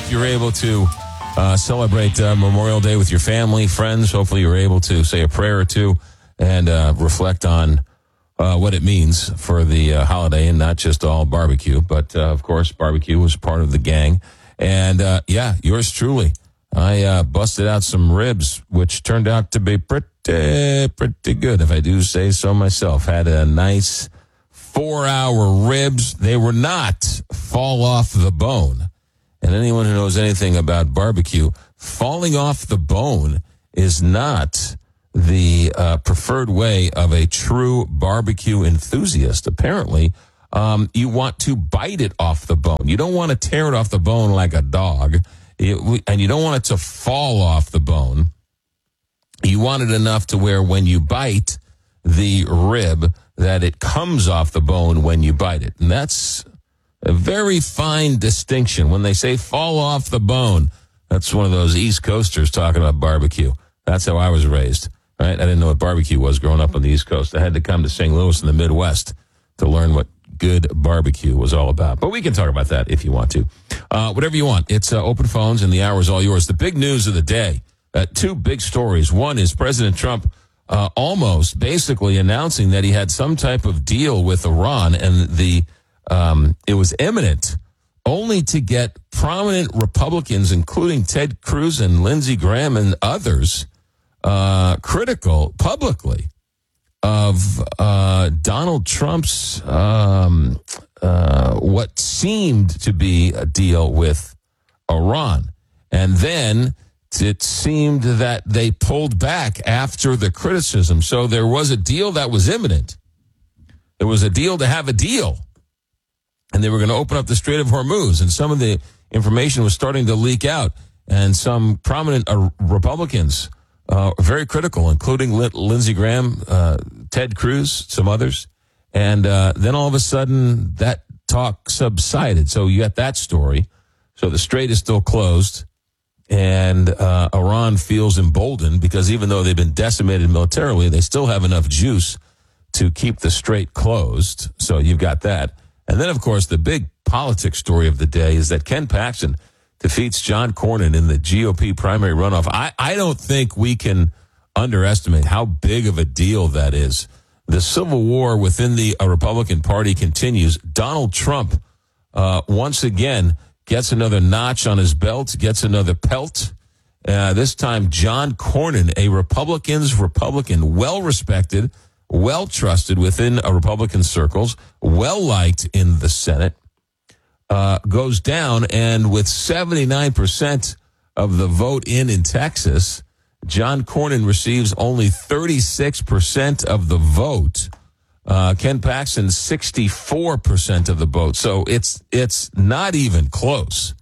hope you're able to celebrate Memorial Day with your family, friends. Hopefully you're able to say a prayer or two and reflect on what it means for the holiday, and not just all barbecue, but of course barbecue was part of the gang. And yours truly, I busted out some ribs, which turned out to be pretty good, if I do say so myself. Had a nice 4-hour ribs. They were not fall off the bone. And anyone who knows anything about barbecue, falling off the bone is not the preferred way of a true barbecue enthusiast. Apparently, you want to bite it off the bone. You don't want to tear it off the bone like a dog, and you don't want it to fall off the bone. You want it enough to where when you bite the rib, that it comes off the bone when you bite it. And that's a very fine distinction. When they say fall off the bone, that's one of those East Coasters talking about barbecue. That's how I was raised, right? I didn't know what barbecue was growing up on the East Coast. I had to come to St. Louis in the Midwest to learn what good barbecue was all about. But we can talk about that if you want to. Whatever you want. It's open phones, and the hour is all yours. The big news of the day, two big stories. One is President Trump almost basically announcing that he had some type of deal with Iran, and it was imminent, only to get prominent Republicans, including Ted Cruz and Lindsey Graham and others, critical publicly of Donald Trump's what seemed to be a deal with Iran. And then it seemed that they pulled back after the criticism. So there was a deal that was imminent. There was a deal to have a deal. And they were going to open up the Strait of Hormuz. And some of the information was starting to leak out. And some prominent Republicans very critical, including Lindsey Graham, Ted Cruz, some others. And then all of a sudden, that talk subsided. So you got that story. So the strait is still closed. And Iran feels emboldened because even though they've been decimated militarily, they still have enough juice to keep the strait closed. So you've got that. And then, of course, the big politics story of the day is that Ken Paxton defeats John Cornyn in the GOP primary runoff. I don't think we can underestimate how big of a deal that is. The civil war within the Republican Party continues. Donald Trump, once again, gets another notch on his belt, gets another pelt. This time, John Cornyn, a Republican, well-respected, well-trusted within Republican circles, well-liked in the Senate, goes down, and with 79% of the vote in Texas, John Cornyn receives only 36% of the vote. Ken Paxton, 64% of the vote. So it's not even close.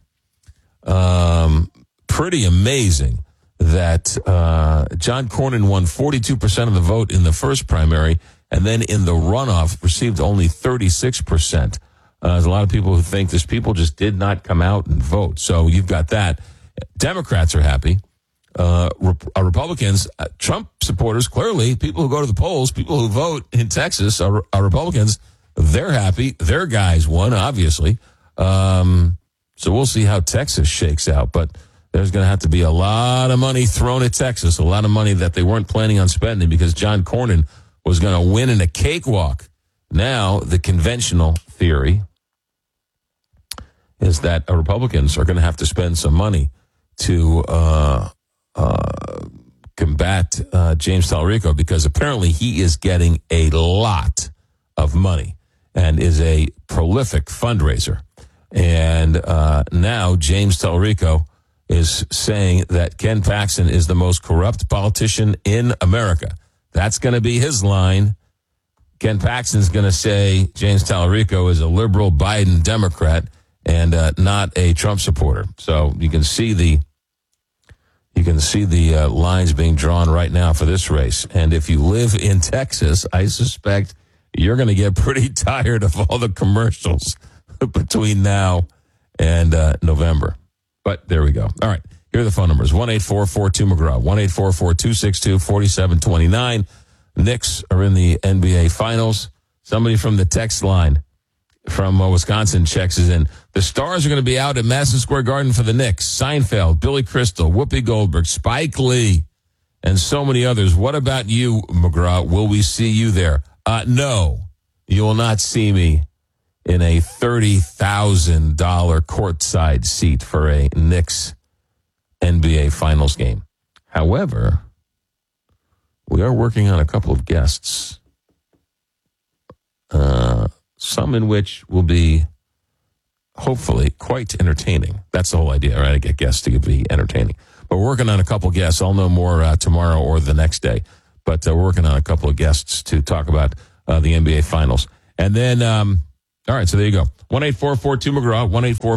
Pretty amazing that John Cornyn won 42% of the vote in the first primary, and then in the runoff received only 36%. There's a lot of people who think this people just did not come out and vote. So you've got that. Democrats are happy. Republicans, Trump supporters, clearly, people who go to the polls, people who vote in Texas are Republicans. They're happy. Their guys won, obviously. So we'll see how Texas shakes out. But there's going to have to be a lot of money thrown at Texas, a lot of money that they weren't planning on spending because John Cornyn was going to win in a cakewalk. Now, the conventional theory is that Republicans are going to have to spend some money to combat James Talarico, because apparently he is getting a lot of money and is a prolific fundraiser. And now James Talarico is saying that Ken Paxton is the most corrupt politician in America. That's going to be his line. Ken Paxton's going to say James Talarico is a liberal Biden Democrat and not a Trump supporter. So you can see the lines being drawn right now for this race. And if you live in Texas, I suspect you're going to get pretty tired of all the commercials between now and November. But there we go. All right. Here are the phone numbers. 1-844-2-McGraw. 1-844-262-4729. Knicks are in the NBA Finals. Somebody from the text line from Wisconsin checks us in. The stars are going to be out at Madison Square Garden for the Knicks. Seinfeld, Billy Crystal, Whoopi Goldberg, Spike Lee, and so many others. What about you, McGraw? Will we see you there? No, you will not see me in a $30,000 courtside seat for a Knicks NBA Finals game. However, we are working on a couple of guests, some in which will be hopefully quite entertaining. That's the whole idea, right? I get guests to be entertaining. But we're working on a couple of guests. I'll know more tomorrow or the next day. But we're working on a couple of guests to talk about the NBA Finals. And then, all right, so there you go. 1-844-2-McGraw,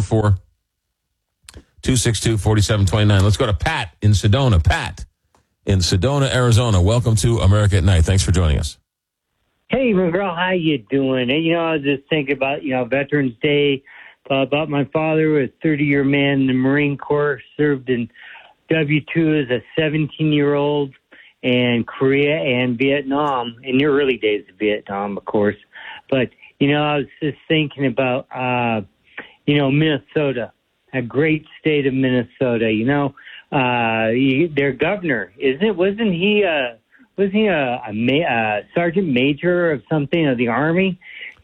1-844-262-4729. Let's go to Pat in Sedona. Pat in Sedona, Arizona. Welcome to America at Night. Thanks for joining us. Hey, McGraw, how you doing? I was just thinking about, Veterans Day, about my father, a 30-year man in the Marine Corps, served in W-2 as a 17-year-old, and Korea and Vietnam, in the early days of Vietnam, of course. But, I was just thinking about, Minnesota, a great state of Minnesota. Their governor, wasn't he a sergeant major of something of the Army?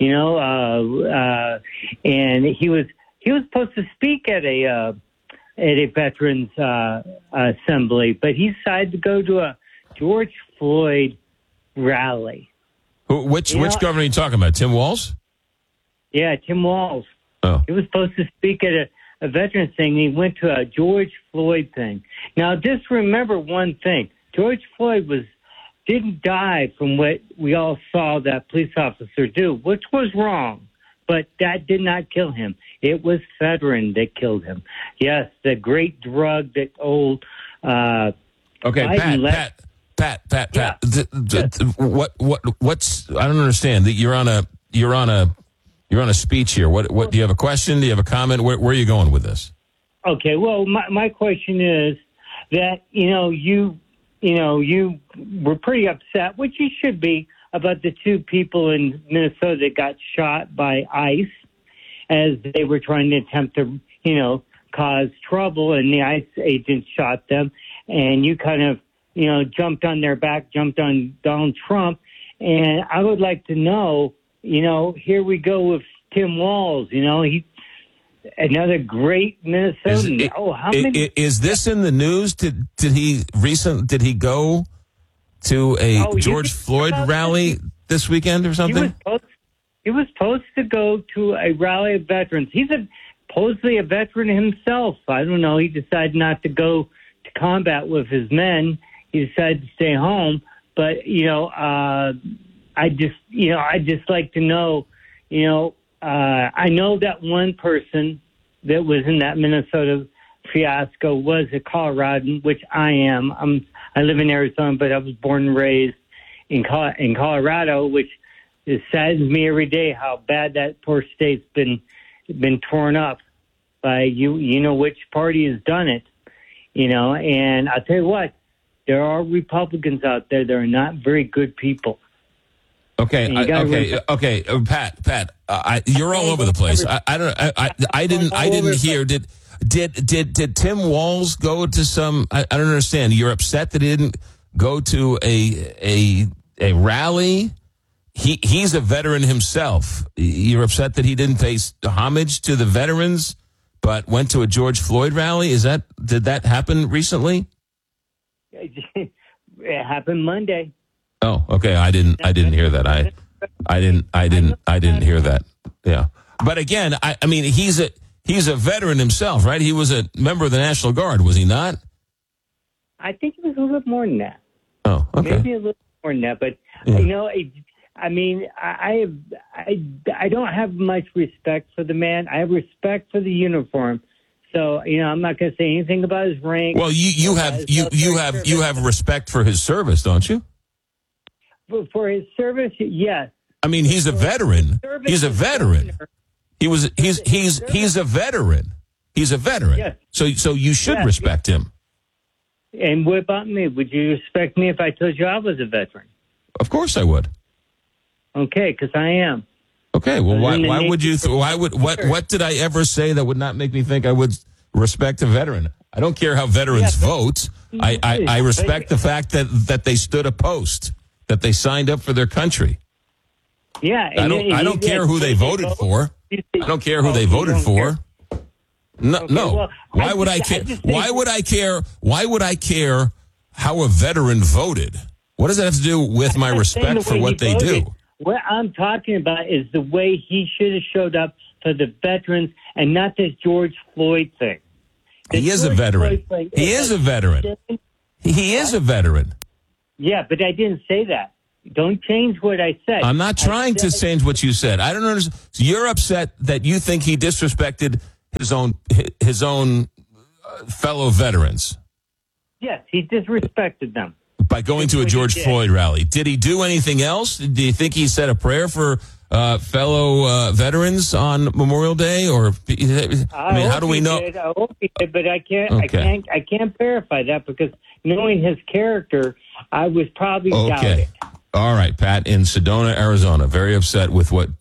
And he was supposed to speak at a veterans assembly, but he decided to go to a George Floyd rally. Which governor are you talking about? Tim Walz? Yeah, Tim Walz. Oh. He was supposed to speak at a veterans thing. He went to a George Floyd thing. Now, just remember one thing. George Floyd didn't die from what we all saw that police officer do, which was wrong. But that did not kill him. It was fentanyl that killed him. Yes, the great drug that old okay, Pat. Yeah. What's I don't understand. That you're on a speech here. What do you have a question? Do you have a comment? Where are you going with this? Okay, well, my question is that you were pretty upset, which you should be, about the two people in Minnesota that got shot by ICE as they were trying to attempt to, cause trouble, and the ICE agents shot them, and you kind of, jumped on their back, jumped on Donald Trump, and I would like to know, here we go with Tim Walz, he's another great Minnesotan. How many? Is this in the news? Did he go to a George Floyd rally this weekend or something? He was supposed to go to a rally of veterans. He's supposedly a veteran himself. I don't know. He decided not to go to combat with his men. He decided to stay home. But I just like to know. I know that one person that was in that Minnesota fiasco was a Coloradan, which I am. I live in Arizona, but I was born and raised in Colorado, which it saddens me every day how bad that poor state's been torn up by which party has done it. And I'll tell you what, there are Republicans out there that are not very good people. Okay, Pat, you're all over the place. I didn't hear. Did Tim Walz go to some? I don't understand. You're upset that he didn't go to a rally. He's a veteran himself. You're upset that he didn't pay homage to the veterans, but went to a George Floyd rally. Did that happen recently? It happened Monday. Oh, okay. I didn't hear that. I didn't hear that. Yeah. But again, I mean, he's a veteran himself, right? He was a member of the National Guard, was he not? I think it was a little bit more than that. Oh, okay. Maybe a little more than that, but I don't have much respect for the man. I have respect for the uniform. So, I'm not going to say anything about his rank. Well, you have respect for his service, don't you? For his service, yes. I mean, he's a veteran. He's a veteran. He's a veteran. He's a veteran. Yes. So you should respect him. And what about me? Would you respect me if I told you I was a veteran? Of course I would. Okay, because I am. Okay, well, And then why they- would you? What did I ever say that would not make me think I would respect a veteran? I don't care how veterans vote. I respect the fact that they stood a post, that they signed up for their country. Yeah. I don't care who they voted for. I don't care who they voted for. No, no. well, Why would I care? Why would I care? Why would I care how a veteran voted? What does that have to do with my respect for what they do? What I'm talking about is the way he should have showed up for the veterans and not this George Floyd thing. He is a veteran. He is a veteran. He is a veteran. Yeah, but I didn't say that. Don't change what I said. I'm not trying to change what you said. I don't understand. So you're upset that you think he disrespected his own fellow veterans Yes, he disrespected them. by going to a George Floyd rally. Did he do anything else? Do you think he said a prayer for fellow veterans on Memorial Day? Or I mean, how do we know? I hope he did, but I can't. Okay. I can't verify that because knowing his character, I was probably doubting. All right, Pat in Sedona, Arizona, very upset with what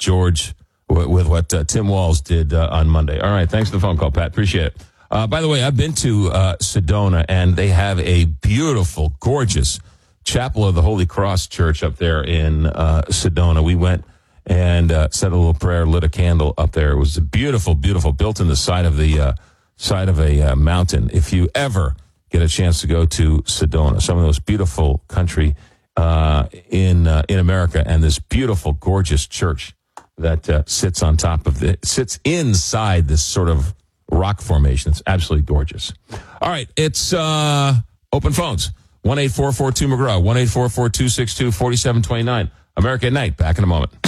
Tim Walz did on Monday. All right, thanks for the phone call, Pat. Appreciate it. By the way, I've been to Sedona, and they have a beautiful, gorgeous Chapel of the Holy Cross Church up there in Sedona. We went and said a little prayer, lit a candle up there. It was beautiful, beautiful, built in the side of a mountain. If you ever get a chance to go to Sedona, some of those beautiful country in America, and this beautiful, gorgeous church that sits inside this sort of rock formation. It's absolutely gorgeous. All right, it's open phones. 1-844-2-McGraw, 1-844-262-4729. America at Night. Back in a moment.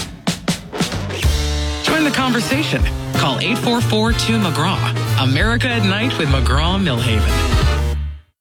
Join the conversation. Call 844-2-McGraw. America at Night with McGraw Millhaven.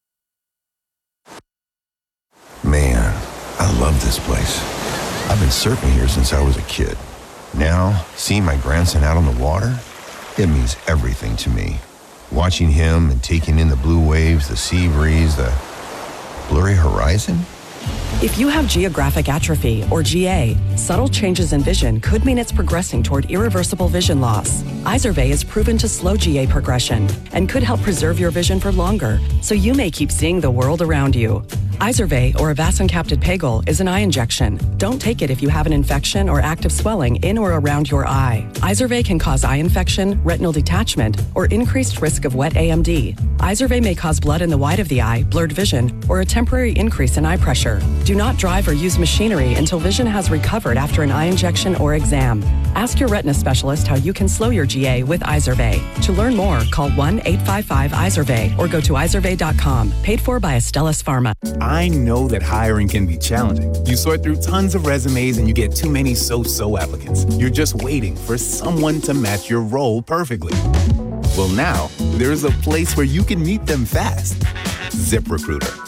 Man, I love this place. I've been surfing here since I was a kid. Now, seeing my grandson out on the water, it means everything to me. Watching him and taking in the blue waves, the sea breeze, the blurry horizon. If you have geographic atrophy, or GA, subtle changes in vision could mean it's progressing toward irreversible vision loss. Izervay is proven to slow GA progression and could help preserve your vision for longer, so you may keep seeing the world around you. Izervay, or avacincaptad pegol, is an eye injection. Don't take it if you have an infection or active swelling in or around your eye. Izervay can cause eye infection, retinal detachment, or increased risk of wet AMD. Izervay may cause blood in the white of the eye, blurred vision, or a temporary increase in eye pressure. Do not drive or use machinery until vision has recovered after an eye injection or exam. Ask your retina specialist how you can slow your GA with Izervay. To learn more, call 1-855-IZERVAY or go to izervay.com. Paid for by Astellas Pharma. I know that hiring can be challenging. You sort through tons of resumes and you get too many so-so applicants. You're just waiting for someone to match your role perfectly. Well, now, there's a place where you can meet them fast. ZipRecruiter.